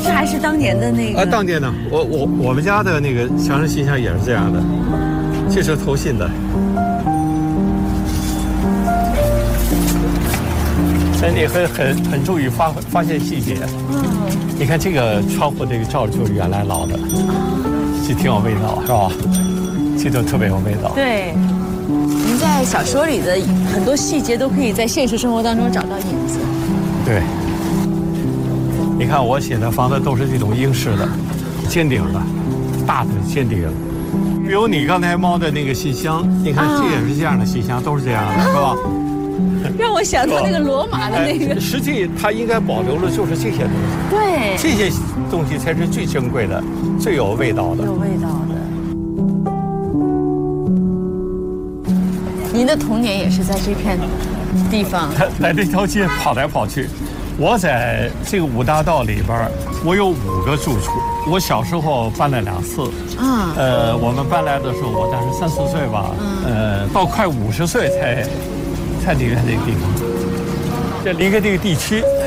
这还是当年的那个？ 当年的，我们家的那个墙上信箱也是这样的，这是投信的。所以你很注意发现细节。你看这个窗户这个罩就是原来老的，这挺有味道，是吧？这都特别有味道。 对，您在小说里的很多细节都可以在现实生活当中找到影子。 对，你看我写的房子都是这种英式的，尖顶的，大的尖顶。比如你刚才猫的那个信箱，你看这也是这样的信箱，都是这样的，是吧？ 让我想到那个罗马的那个。 实际它应该保留的就是这些东西。 对， 这些东西才是最珍贵的，最有味道的。 有味道的。您的童年也是在这片地方， 在这条街跑来跑去。我在这个五大道里边，我有5个住处。我小时候搬了2次。我们搬来的时候，我当时3、4岁吧。到快50岁才离开这个地方。这离开这个地区。